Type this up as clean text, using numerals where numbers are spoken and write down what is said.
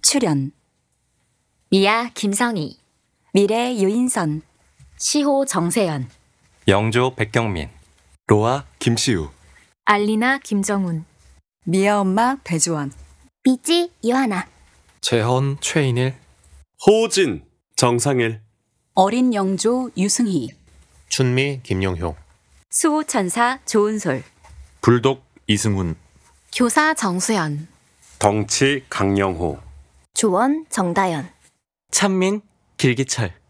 출연 미아 김성희, 미래 유인선 시호 정세연, 영조 백경민, 로아 김시우, 알리나 김정훈, 미아 엄마 배주원 비지 유하나, 재헌 최인일, 호진 정상일, 어린 영조 유승희 춘미 김용효, 수호천사 조은솔, 불독 이승훈, 교사 정수연, 덩치 강영호, 조원 정다연, 찬민 길기철.